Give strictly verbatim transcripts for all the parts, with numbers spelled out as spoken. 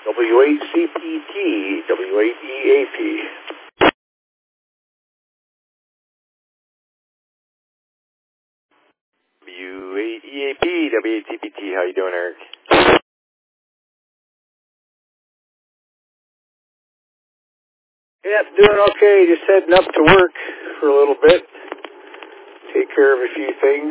W eight C P T, W eight E A P. W eight E A P, W eight C P T, how you doing, Eric? Yeah, doing okay, just heading up to work for a little bit. Take care of a few things.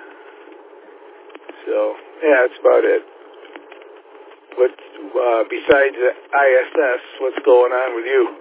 So, yeah, that's about it. What, uh, besides I S S, what's going on with you?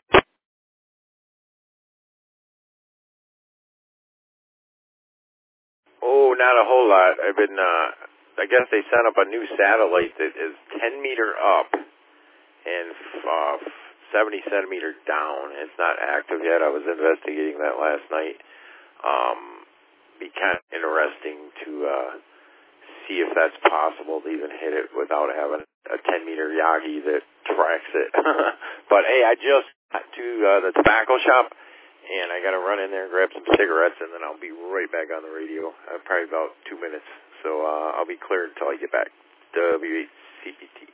Oh, not a whole lot. I've been, uh, I guess they sent up a new satellite that is ten meter up and uh, seventy centimeter down. It's not active yet. I was investigating that last night. Um, be kind of interesting to uh, see if that's possible to even hit it without having a ten meter Yagi that tracks it. But hey, I just got to uh, the tobacco shop, and I got to run in there and grab some cigarettes, and then I'll be right back on the radio. Uh, probably about two minutes. So uh, I'll be cleared until I get back. W eight C P T.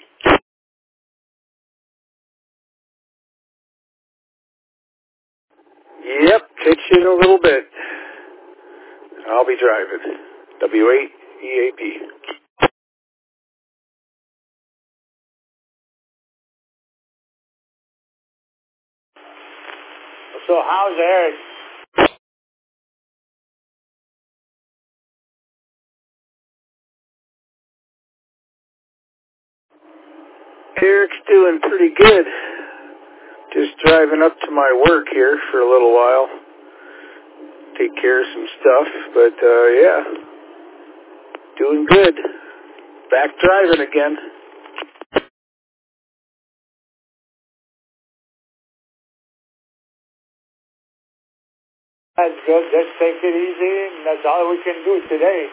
Yep, catch you in a little bit. I'll be driving. W eight E A P. So how's Eric? Eric's doing pretty good. Just driving up to my work here for a little while. Take care of some stuff, but uh, yeah, doing good. Back driving again. That's good. Just take it easy, and that's all we can do today.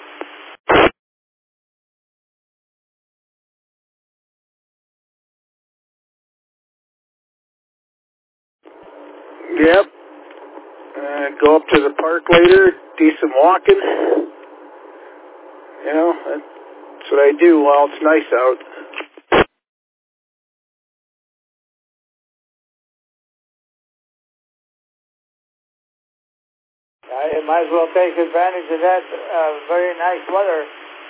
Yep. Uh, go up to the park later, do some walking. You know, that's what I do while it's nice out. I might as well take advantage of that uh, very nice weather.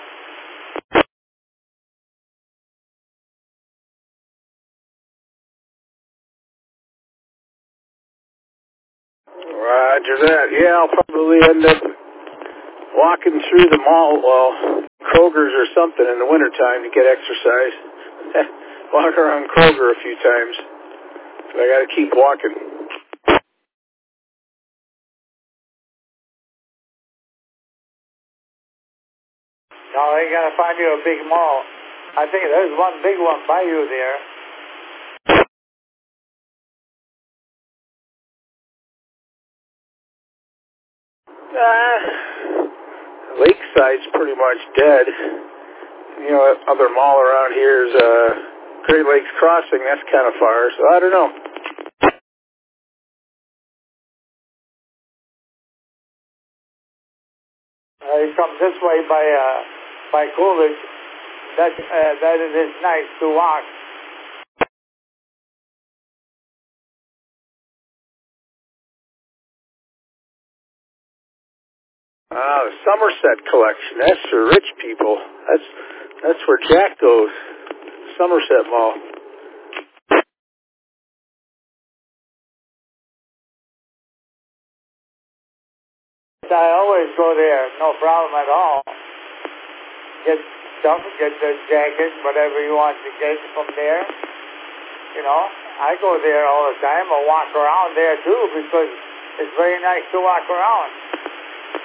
Roger that. Yeah, I'll probably end up walking through the mall, well, Kroger's or something in the wintertime to get exercise. Walk around Kroger a few times. So I got to keep walking. No, I got to find you a big mall. I think there's one big one by you there. Uh, Lakeside's pretty much dead. You know, other mall around here is uh, Great Lakes Crossing. That's kind of far, so I don't know. Uh, you come this way by uh, by Coolidge. That uh, that it is nice to walk. Ah, the Somerset collection. That's for rich people. That's that's where Jack goes. Somerset Mall. I always go there. No problem at all. Get stuff, get the jacket, whatever you want to get from there. You know, I go there all the time. I walk around there too because it's very nice to walk around.